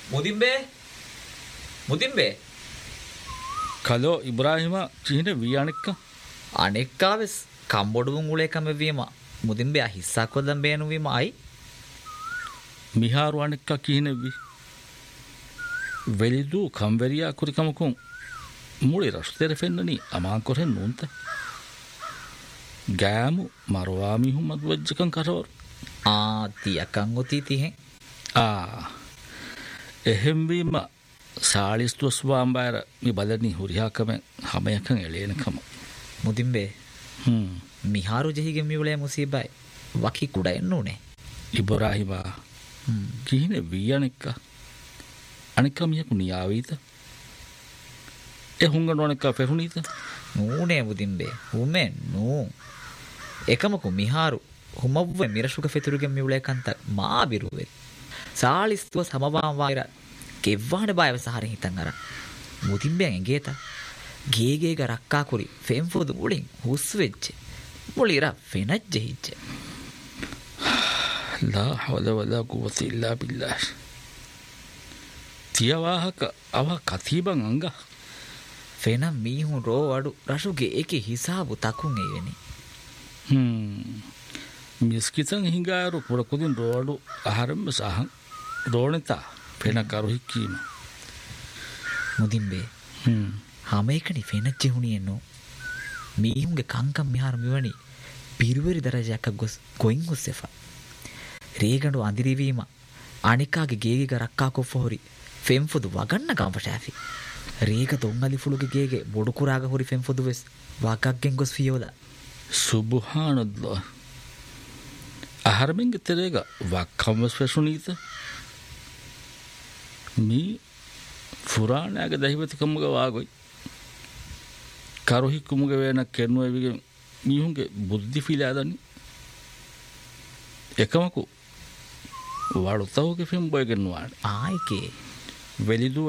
මුදින්බේ කලෝ ඉබ්‍රාහිම චීන වියානික්ක අනෙක්කාවෙස් කම්බොඩුවුන් උලේකම වීම මුදින්බේ හිස්සක්කොදම් බේනුවීම අයි මිහාරු අනෙක්ක කීනෙවි වෙලිදු කම්වැරියා කුරිකමකුන් මුලි රස්තෙර ෆෙන්නනි අමාංකොරෙන් නුන්ත ගෑමු මරවාමිහු මදුවජ්ජකන් කරවර තියකං ඔතී තිහෙන් එහෙම්වීම සාලිස්තුවස් වාම්බාර මි බලනි හුරියාකම හමයකන් එලේනකම මුදින්බේ මිහාරු ජෙහිගෙ මිවලේ මුසීබයි වකි කුඩ එන්න උනේ ඉබ්‍රාහිමා කීන වියනෙක්ක අනික මියකු නියාවීත හුංගනුවනෙක්ක පෙහුණීත නූනේ මුදින්බේ හුමෙන් නූ එකමකු මිහාරු හුමව්ව මිරශුක ෆෙතුරුගෙන් මිවලේකන්ත මා බිරුවෙත් සාලිස්තුව සමවාම් වායිර කෙව්වාන බයව සහරින් හිතන් අර මුදින්බෙන් ඇගේත ගේගේග රක්කාකුරි ෆෙම්ෆෝදු මුලින් හුස් වෙච්ච මුලිර ෆෙනජ් ජෙහිච්ච ලා හවල වලා කුවත ඉල්ලා බිල්ලාහ් තියවාහක අව කතීබන් අංග ෆෙනම් මීහුන් රෝ අඩු රශුගේ ඒකේ හිසාබු තකුන් එවෙනි මිස්කිතන් හිඟාරු පුරකුදින් රෝඩු අහරම්ම සහන් රෝණතා ෆෙන කරු හික්කීම මුදින්බේ හමේකනි ෆෙනජ් ජෙහුණියෙන්නෝ මීහුන්ගේ කංකම් මිහාර මිවනි පිරුවරි දරජයක් ගොස් කොයින් හුස්සෙෆා රේගඬු අඳිරිවීම අනිකාගේ ගේගිග රක්කා කොෆොහොරි ෆෙම්ෆොදු වගන්න ගම්පටෑෆි රේග තොංගලි ෆුළුගේ ගේගේ බොඩු කුරාග හොරි ෆෙම්ෆොදු වෙස් වගක්ගෙන් ගොස් ෆියෝදා සුබ්හානල්ලාහ් අහරමින්ගේ තෙරේග වක්කම්වස් ෆෙෂුනීත මී ෆුරාණයාගේ දහිවතිකම්මග වාගොයි කරුහි කුමුග වේන කෙන්නුවවිගේ මීහුන්ගේ බුද්ධි ෆිලාදනි එකමකු වඩුතවගේ ෆෙම් බොයගෙන්වාට ආයිකේ වෙලිදු